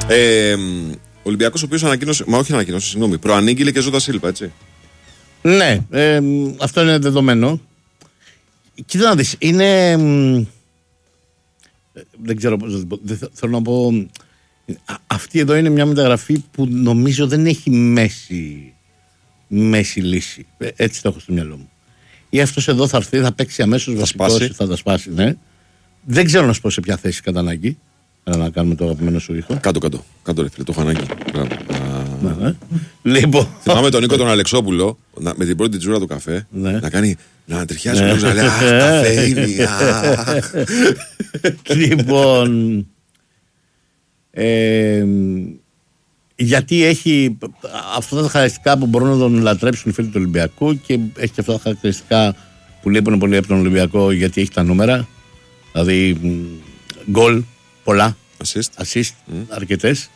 Ο Ολυμπιακός, ο οποίος ανακοίνωσε. Μα όχι ανακοίνωσε, συγγνώμη. Προανήγγειλε και Ζώτα Σίλβα, έτσι. Ναι, αυτό είναι δεδομένο. Κοίτα να δεις, είναι. Δεν ξέρω πώς να πω. Θέλω να πω. Αυτή εδώ είναι μια μεταγραφή που νομίζω δεν έχει μέση λύση. Έτσι το έχω στο μυαλό μου. Ή αυτός εδώ θα έρθει, θα παίξει αμέσως βασικός, θα τα σπάσει, ναι. Δεν ξέρω να σου πω σε ποια θέση κατά ανάγκη. Να κάνουμε το αγαπημένο σου ήχο. Κάτω ρε φίλε, το έχω ανάγκη. Λοιπόν. Θυμάμαι τον Νίκο τον Αλεξόπουλο με την πρώτη τζούρα του καφέ να κάνει. Να ανατριχιάζει ο να λέει αχ, καφέινη. Λοιπόν. Γιατί έχει αυτά τα χαρακτηριστικά που μπορούν να τον λατρέψουν οι φίλοι του Ολυμπιακού και έχει και αυτά τα χαρακτηριστικά που λείπουν πολύ από τον Ολυμπιακό γιατί έχει τα νούμερα. Δηλαδή γκολ, πολλά. Assist, αρκετές.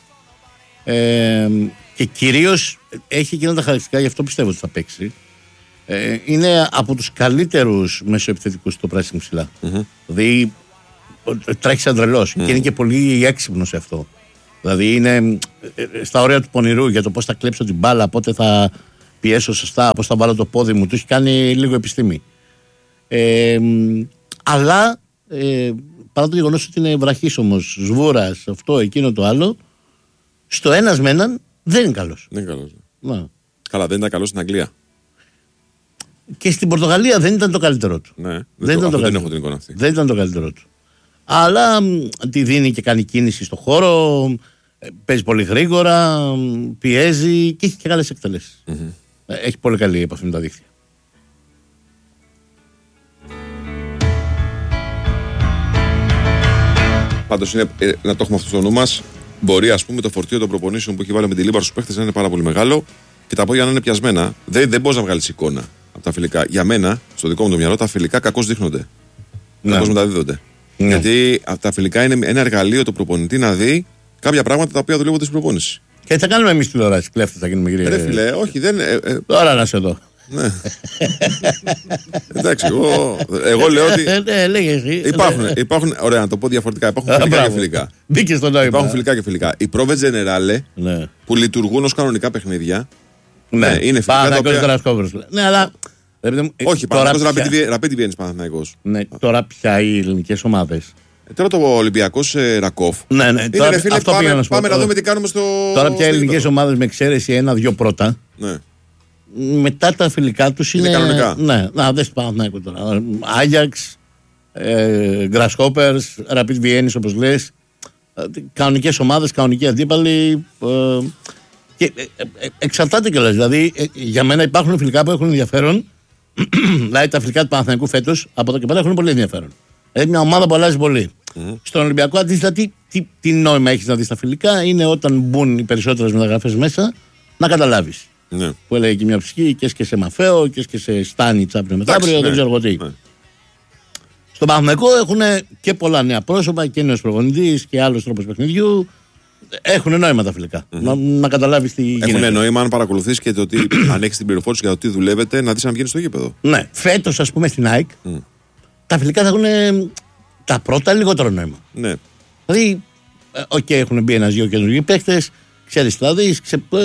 Και κυρίως έχει εκείνα τα χαρακτηριστικά, γι' αυτό πιστεύω ότι θα παίξει. Είναι από τους καλύτερους μεσοεπιθετικούς στο pressing ψηλά. Δηλαδή τρέχει σαν τρελός και είναι και πολύ έξυπνος σε αυτό. Δηλαδή είναι στα όρια του πονηρού για το πώς θα κλέψω την μπάλα, πότε θα πιέσω σωστά, πώς θα βάλω το πόδι μου. Του έχει κάνει λίγο επιστήμη. Αλλά παρά το γεγονός ότι είναι βραχίσωμος, σβούρας, αυτό, εκείνο το άλλο, στο ένας με έναν δεν είναι καλός. Δεν είναι καλός. Καλά, δεν ήταν καλός στην Αγγλία. Και στην Πορτογαλία δεν ήταν το καλύτερό του. Ναι, δεν έχω την εικόνα αυτή. Δεν ήταν το καλύτερό του. Αλλά τη δίνει και κάνει κίνηση στο χώρο, παίζει πολύ γρήγορα, πιέζει και έχει και καλές εκτελέσεις. Έχει πολύ καλή επαφή με τα δίχτυα. Πάντως είναι να το έχουμε αυτό στο νου μας. Μπορεί, ας πούμε, το φορτίο των προπονήσεων που έχει βάλει με τη Λίμπαρ στους παίχτες να είναι πάρα πολύ μεγάλο και τα πόδια να είναι πιασμένα. Δεν μπορείς να βγάλεις εικόνα από τα φιλικά. Για μένα, στο δικό μου το μυαλό, τα φιλικά κακώς δείχνονται. Κακώς μεταδίδονται. Γιατί τα φιλικά είναι ένα εργαλείο του προπονητή να δει κάποια πράγματα τα οποία δουλεύονται στην προπόνηση. Και θα κάνουμε εμείς τηλεόραση, κλέφτες θα γίνουμε κύριε. Ρε φίλε, όχι, δεν. Τώρα να σε δω. Ναι. Εντάξει, εγώ λέω ότι. Υπάρχουν, ωραία, να το πω διαφορετικά. Υπάρχουν φιλικά και φιλικά. Μπήκε στο νόημα. Υπάρχουν φιλικά και φιλικά. Οι Prove Generale που λειτουργούν ως κανονικά παιχνίδια. Ναι, είναι φιλικά. Ναι, αλλά. Όχι, Παναθηναϊκός Rapid Vienna Παναθηναϊκός. Ναι, τώρα πια οι ελληνικές ομάδες. Τώρα το Ολυμπιακός Ρακόφ. Ναι, τώρα φίλε, πάμε να δούμε τι κάνουμε στο. Τώρα πια οι ελληνικές ομάδες με εξαίρεση ένα-δυο πρώτα. Ναι. Μετά τα φιλικά τους είναι κανονικά. Ναι, να δες Παναθηναϊκό τώρα. Άγιαξ, Grasshoppers, Rapid Vienna όπως λες. Κανονικές ομάδες, κανονικοί αντίπαλοι. Και εξαρτάται κιόλας. Δηλαδή για μένα υπάρχουν φιλικά που έχουν ενδιαφέρον. Δηλαδή τα φιλικά του Παναθηναϊκού φέτος από εδώ και πέρα έχουν πολύ ενδιαφέρον. Δηλαδή μια ομάδα που αλλάζει πολύ. Στον Ολυμπιακό αντίστοιχα τι νόημα έχεις να δεις τα φιλικά είναι όταν μπουν οι περισσότερες μεταγραφές μέσα να καταλάβεις. Ναι. Που έλεγε και μια ψυχή και σε Μαφέο και σε Στάνι Τσάπρε μεθαύριο, δεν ξέρω τι. Ναι. Στον Παναθηναϊκό έχουν και πολλά νέα πρόσωπα και νέος προπονητής και άλλος τρόπος παιχνιδιού. Έχουν νόημα τα φιλικά. Να καταλάβεις τι γίνεται. Έχουν νόημα αν παρακολουθείς και το τι, αν έχεις την πληροφόρηση για το τι δουλεύετε, να δεις αν βγαίνει στο γήπεδο. Ναι. Φέτος, ας πούμε, στην ΑΕΚ, τα φιλικά θα έχουν τα πρώτα λιγότερο νόημα. Ναι. Δηλαδή, έχουν μπει ένας-δυο καινούργιοι παίκτες, ξέρεις τι θα δεις,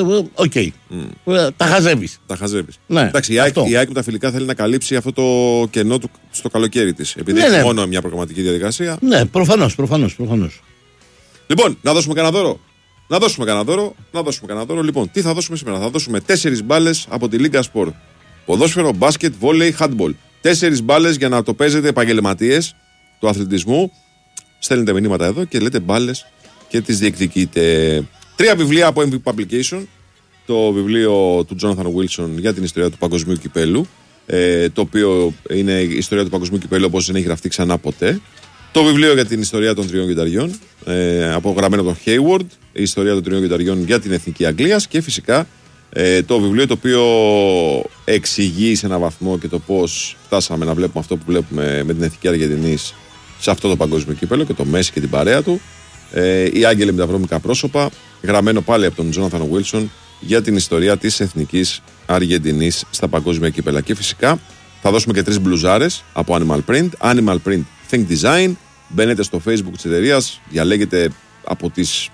τα χαζεύεις. Ναι, εντάξει, η ΑΕΚ με τα φιλικά θέλει να καλύψει αυτό το κενό του στο καλοκαίρι της. Επειδή έχει μόνο μια προγραμματική διαδικασία. Ναι, προφανώς. Λοιπόν, να δώσουμε κανένα δώρο. Λοιπόν, τι θα δώσουμε σήμερα? Θα δώσουμε 4 μπάλες από τη Λίγκα Σπορ. Ποδόσφαιρο, μπάσκετ, βόλεϊ, handball. 4 μπάλες για να το παίζετε επαγγελματίες του αθλητισμού. Στέλνετε μηνύματα εδώ και λέτε μπάλες και τις διεκδικείτε. 3 βιβλία από MVP Publication. Το βιβλίο του Jonathan Wilson για την ιστορία του παγκοσμίου κυπέλου. Το οποίο είναι η ιστορία του παγκοσμίου κυπέλου όπως δεν έχει γραφτεί ξανά ποτέ. Το βιβλίο για την ιστορία των τριών κυταριών, απογραμμένο από τον Hayward, η ιστορία των τριών κυταριών για την Εθνική Αγγλίας και φυσικά το βιβλίο το οποίο εξηγεί σε έναν βαθμό και το πώς φτάσαμε να βλέπουμε αυτό που βλέπουμε με την Εθνική Αργεντινής σε αυτό το παγκόσμιο κύπελο και το Μέση και την παρέα του. Οι άγγελοι με τα βρώμικα πρόσωπα, γραμμένο πάλι από τον Jonathan Wilson για την ιστορία της Εθνικής Αργεντινής στα παγκόσμια κύπελα. Και φυσικά θα δώσουμε και 3 μπλουζάρες από Animal Print. Animal Print Think Design. Μπαίνετε στο Facebook της εταιρείας, διαλέγετε από τις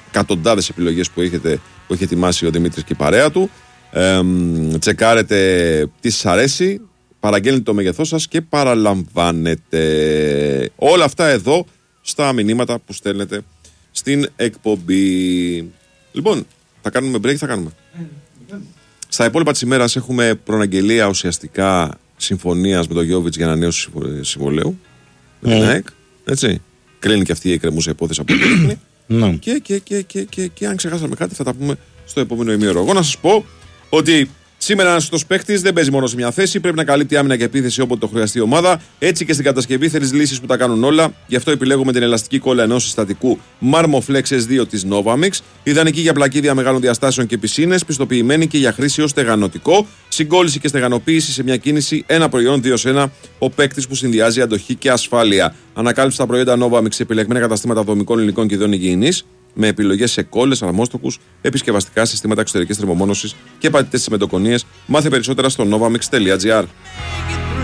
εκατοντάδες επιλογές που έχει ετοιμάσει ο Δημήτρης και η παρέα του. Τσεκάρετε τι σας αρέσει, παραγγέλνετε το μέγεθός σας και παραλαμβάνετε. Όλα αυτά εδώ στα μηνύματα που στέλνετε στην εκπομπή. Λοιπόν, θα κάνουμε break, θα κάνουμε. Στα υπόλοιπα της ημέρας έχουμε προαναγγελία ουσιαστικά συμφωνίας με τον Γιόβιτς για ανανέωση συμβολαίου. Με την ΑΕΚ. Έτσι. Κλείνει και αυτή η εκκρεμούσα υπόθεση από την Εθνική. Και αν ξεχάσαμε κάτι θα τα πούμε στο επόμενο ημίωρο. Εγώ να σας πω ότι σήμερα ένας σωστός παίκτης δεν παίζει μόνο σε μια θέση, πρέπει να καλύπτει άμυνα και επίθεση όποτε το χρειαστεί η ομάδα. Έτσι και στην κατασκευή θέλεις λύσεις που τα κάνουν όλα. Γι' αυτό επιλέγουμε την ελαστική κόλλα ενός συστατικού Marmoflex S2 της Novamix. Ιδανική για πλακίδια μεγάλων διαστάσεων και πισίνες, πιστοποιημένη και για χρήση ως στεγανωτικό. Συγκόλληση και στεγανοποίηση σε μια κίνηση, ένα προϊόν 2 σε 1. Ο παίκτης που συνδυάζει αντοχή και ασφάλεια. Ανακάλυψε τα προϊόντα Novamix σε επιλεγμένα καταστήματα δομικών υλικών και ειδών υγιεινής, με επιλογές σε κόλλες, αρμόστοκους, επισκευαστικά συστήματα εξωτερικής θερμομόνωσης και πατητές τσιμεντοκονίες. Μάθε περισσότερα στο novamix.gr.